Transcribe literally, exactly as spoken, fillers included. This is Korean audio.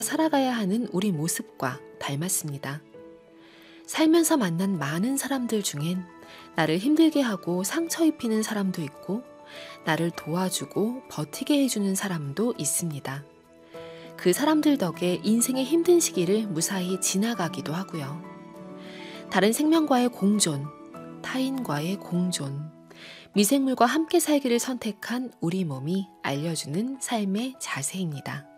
살아가야 하는 우리 모습과 닮았습니다. 살면서 만난 많은 사람들 중엔 나를 힘들게 하고 상처 입히는 사람도 있고 나를 도와주고 버티게 해주는 사람도 있습니다. 그 사람들 덕에 인생의 힘든 시기를 무사히 지나가기도 하고요. 다른 생명과의 공존, 타인과의 공존, 미생물과 함께 살기를 선택한 우리 몸이 알려주는 삶의 자세입니다.